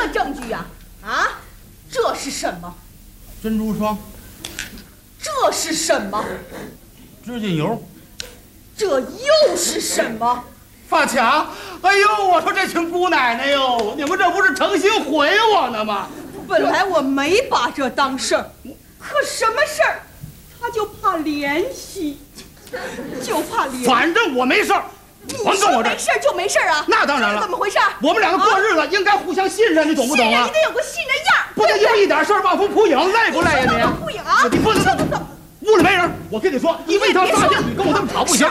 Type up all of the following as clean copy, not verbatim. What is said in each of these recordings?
证据呀？啊，这是什么？ 珍珠霜。 这是什么？ 指甲油。 这又是什么？ 发卡。哎呦，我说这群姑奶奶哟，你们这不是诚心毁我呢吗？ 本来我没把这当事儿，可什么事儿，他就怕联系，就怕联系。 反正我没事儿。还跟我这没事就没事啊？ 那当然了。 怎么回事？ 我们两个过日子应该互相信任，你懂不懂啊？ 你得有个信任样， 不能因为一点事儿望风扑影，累不累呀你？ 扑影啊！ 你不能走，屋里没人。我跟你说，因为他撒劲，你跟我这么吵不行。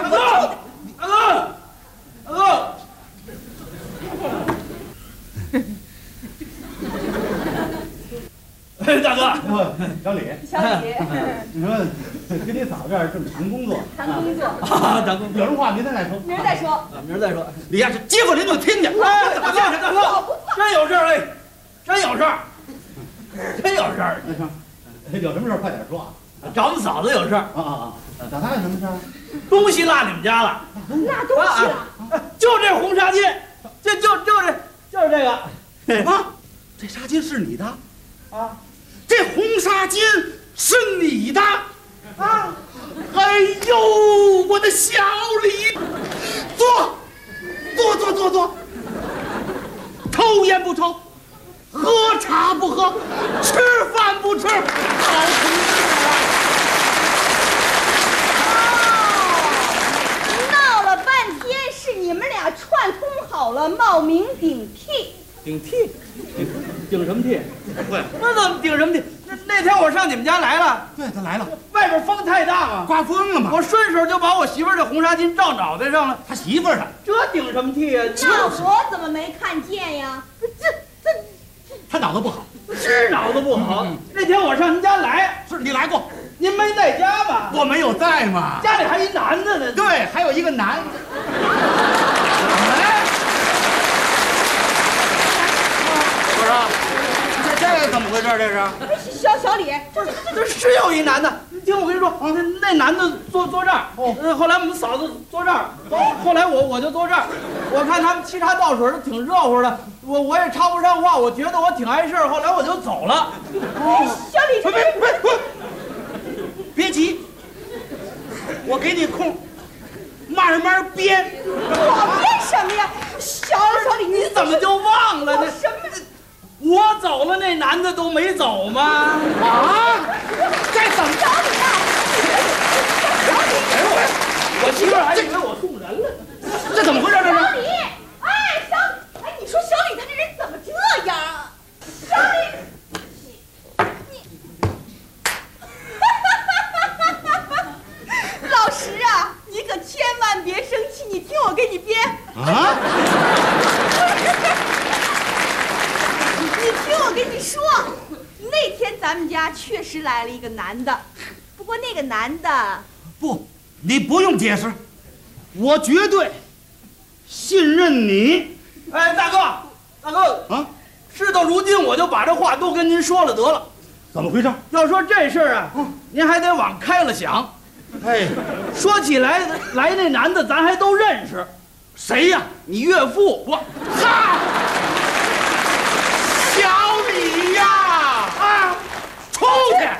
大哥， 小李，你说跟你嫂这儿正谈工作， 谈工作啊，谈工作， 有什么话明天再说， 明儿再说， 明儿再说。 你呀是街坊邻居听见。 哎，大哥，真有事儿哎，真有事儿，真有事儿。 有什么事儿快点说啊！ 找我们嫂子有事儿啊！找她有什么事儿？ 东西落你们家了。 落东西了？ 就这红纱巾，就是这个。 什么？这纱巾是你的？ 啊？ 这红纱巾是你的？啊！哎呦，我的小李，坐。抽烟不抽，喝茶不喝，吃饭不吃，好同志啊！闹了半天是你们俩串通好了，冒名顶替。 顶替？顶什么替？ 对， 那怎么顶什么替？那天我上你们家来了， 对，他来了， 外边风太大嘛， 刮风了嘛， 我顺手就把我媳妇儿这红纱巾罩脑袋上了。 他媳妇儿的， 这顶什么替呀？ 那我怎么没看见呀？ 他脑子不好， 是脑子不好。那天我上您家来， 是你来过， 您没在家吧？ 我没有在嘛， 家里还一男的呢。 对，还有一个男的。不是，这怎么回事？这是小李， 这是有一男的。你听我跟你说，那男的坐这儿，后来我们嫂子坐这儿，后来我就坐这儿。我看他们沏茶倒水都挺热乎的，我也插不上话，我觉得我挺碍事儿，后来我就走了。 小李， 别急，我给你空，慢慢编。 我编什么呀？小李， 你怎么就忘了呢？ 什么？ 我走了，那男的都没走吗？ 啊！这怎么着小李啊！ 我媳妇儿还以为我送人了， 这怎么回事？这是小李，你说小李他这人怎么这样啊？小李，老石啊，你可千万别生气，你听我给你编啊！ 你听我跟你说，那天咱们家确实来了一个男的，不过那个男的不，你不用解释，我绝对信任你。 哎，大哥啊， 事到如今，我就把这话都跟您说了得了。 怎么回事？ 要说这事儿啊，您还得往开了想。 哎， 说起来那男的，咱还都认识。 谁呀？ 你岳父。 哈，小李呀！啊，出去！